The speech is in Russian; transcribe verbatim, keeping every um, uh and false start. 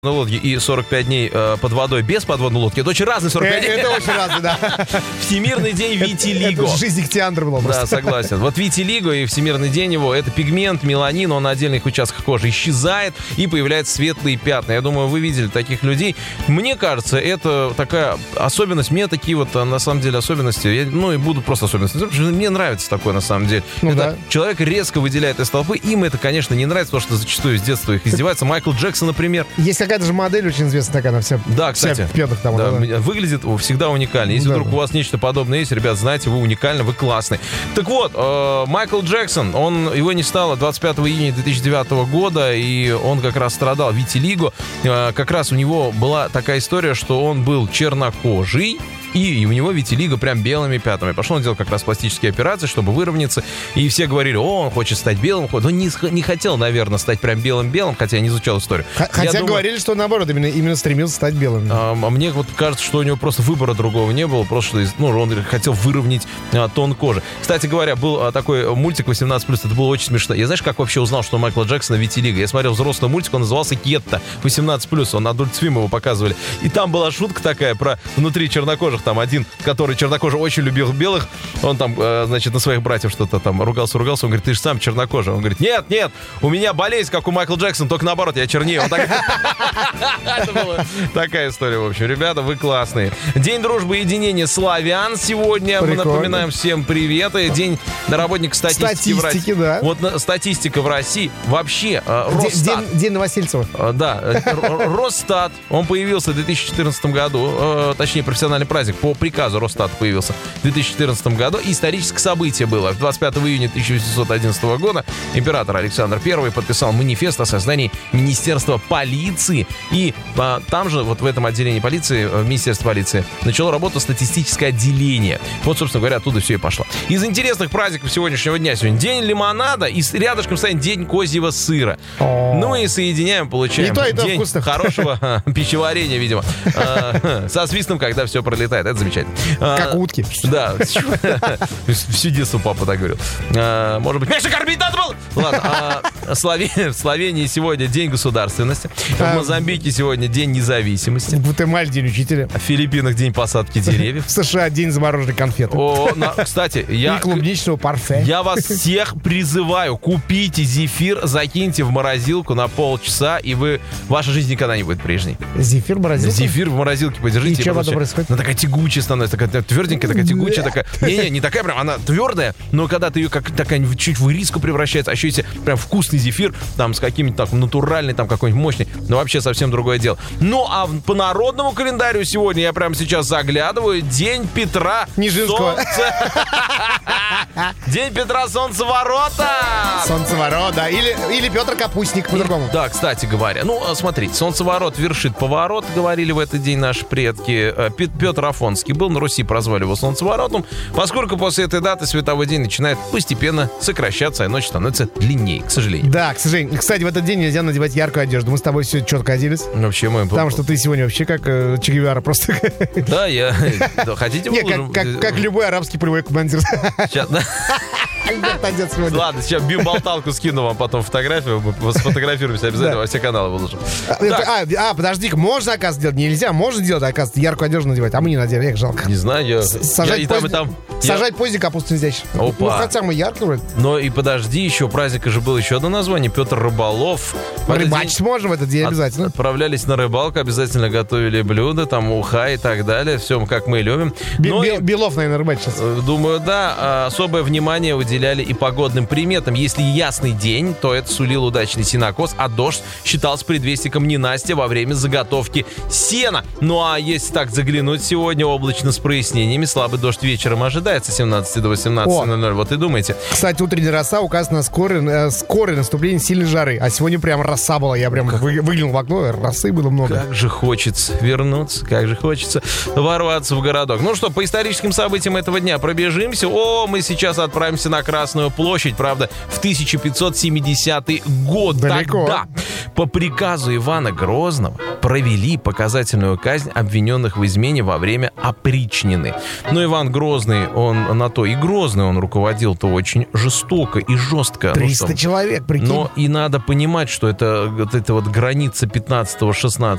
лодки и сорок пять дней э, под водой без подводной лодки. Это очень разные сорок пять дней. Это очень разные, да. Всемирный день витилиго. Это жизнь Ихтиандра была просто. Да, согласен. Вот витилиго и Всемирный день его, это пигмент, меланин, он на отдельных участках кожи исчезает и появляются светлые пятна. Я думаю, вы видели таких людей. Мне кажется, это такая особенность. Мне такие вот, на самом деле, особенности, я, ну и будут просто особенности. Мне нравится такое, на самом деле. Ну, это да. Человек резко выделяет из толпы. Им это, конечно, не нравится, потому что зачастую с детства их издеваются. Майкл Джексон, например. Есть какая-то же модель очень известная такая, она вся, да, кстати, вся в пятнах там. Да, она, да. Выглядит всегда уникально. Если да, вдруг да. у вас нечто подобное есть, ребят, знаете, вы уникальны, вы классный. Так вот, э, Майкл Джексон, он, его не стало двадцать пятого июня две тысячи девятого года, и он как раз страдал витилиго. Э, как раз у него была такая история, что он был чернокожий, и у него витилиго прям белыми пятнами. Пошел он делал как раз пластические операции, чтобы выровняться. И все говорили, о, он хочет стать белым. Но не, не хотел, наверное, стать прям белым-белым, хотя я не изучал историю. Хотя я говорили, думаю, что наоборот, именно, именно стремился стать белым. А, а мне вот кажется, что у него просто выбора другого не было. Просто ну, он хотел выровнять а, тон кожи. Кстати говоря, был а, такой мультик восемнадцать плюс. Это было очень смешно. Я знаешь, как вообще узнал, что у Майкла Джексона витилиго? Я смотрел взрослый мультик, он назывался «Кетта» восемнадцать плюс. Он на Adult Swim его показывали. И там была шутка такая про внутри чернокожих. Там один, который чернокожий очень любил белых, он там, э, значит, на своих братьев что-то там ругался-ругался, он говорит, ты же сам чернокожий. Он говорит, нет, нет, у меня болезнь, как у Майкла Джексона, только наоборот, я чернее. Это была такая история, в общем. Ребята, вы классные. День дружбы и единения славян сегодня. Мы напоминаем всем привет. День работника статистики в России. Да. Вот статистика в России. Вообще, Росстат. День Новосельцева. Да, Росстат. Он появился в две тысячи четырнадцатом году, точнее, профессиональный праздник по приказу Росстата появился в две тысячи четырнадцатом году. Историческое событие было. двадцать пятого июня тысяча восемьсот одиннадцатого года император Александр Первый подписал манифест о создании Министерства полиции. И а, там же, вот в этом отделении полиции, в Министерстве полиции, начало работу статистическое отделение. Вот, собственно говоря, оттуда все и пошло. Из интересных праздников сегодняшнего дня сегодня день лимонада и рядышком стоит день козьего сыра. Ну и соединяем, получаем и то, и то день вкусно. Хорошего пищеварения, видимо. Со свистом, когда все пролетает. Это замечательно. Как утки. Да. Всю детство папа так говорил. Может быть, меньше кормить надо было? Ладно. В Словении сегодня день государственности. В Мозамбике сегодня день независимости. В Гватемале день учителя. В Филиппинах день посадки деревьев. В США день замороженной конфеты. О, на, кстати, я... И клубничного парфе. Я вас всех призываю, купите зефир, закиньте в морозилку на полчаса, и вы... Ваша жизнь никогда не будет прежней. Зефир в морозилке? Зефир в морозилке подержите. И что потом происходит? Она такая тягучая становится, такая тверденькая, такая тягучая, такая... Не-не, не такая прям, она твердая, но когда ты ее как такая чуть в ириску превращается, а еще если прям вкусный зефир, там с каким-нибудь так натуральный, там какой-нибудь мощный, ну вообще совсем другое дело. Ну а по народному календарю сегодня я прямо сейчас заглядываю, день Петра Нижинского. День Петра Солнцеворота. Солнцеворот, да. Или, или Петр Капустник, по-другому. Да, кстати говоря. Ну, смотрите, Солнцеворот вершит поворот, говорили в этот день наши предки. Петр Афонский был, на Руси прозвали его Солнцеворотом, поскольку после этой даты световой день начинает постепенно сокращаться, и ночь становится длиннее, к сожалению. Да, к сожалению. Кстати, в этот день нельзя надевать яркую одежду. Мы с тобой все четко оделись. Вообще мы... Потому что ты сегодня вообще как э, Че Гевара просто. Да, я... Хотите выложим? Как любой арабский полевой командир. Сейчас, да? Ладно, сейчас бимболталку скину вам потом фотографию. Мы сфотографируемся обязательно, во все каналы выложим. А, а подожди, можно, оказывается, делать? Нельзя, можно делать, оказывается, яркую одежду надевать, а мы не надели, эх, жалко. Не знаю, я... Сажать Сажать поздний капусту нельзя еще. Ну, хотя мы яркие вроде. Но и подожди, еще у праздника же было еще одно название. Петр Рыболов. Рыбачить можем в этот день обязательно. Отправлялись на рыбалку, обязательно готовили блюда, там уха и так далее. Все, как мы любим. Белов, наверное, рыбачит сейчас. Думаю, да. Особое внимание уделяли и погодным приметам. Если ясный день, то это сулил удачный сенокос, а дождь считался предвестником ненастья во время заготовки сена. Ну а если так заглянуть, сегодня облачно с прояснениями, слабый дождь вечером ожидается с семнадцати до восемнадцати ноль ноль. Вот и думайте. Кстати, утренняя роса указана на скорое, скорое наступление сильной жары. А сегодня прям роса была. Я прям как... выглянул в окно, росы было много. Как же хочется вернуться, как же хочется ворваться в городок. Ну что, по историческим событиям этого дня пробежимся. О, мы сейчас отправимся на Красную площадь, правда, в тысяча пятьсот семидесятый год. Далеко. Тогда по приказу Ивана Грозного провели показательную казнь обвиненных в измене во время опричнины. Но Иван Грозный, он на то и Грозный, он руководил-то очень жестоко и жестко. триста ну, человек, прикинь. Но и надо понимать, что это, вот, это вот граница пятнадцатого-шестнадцатого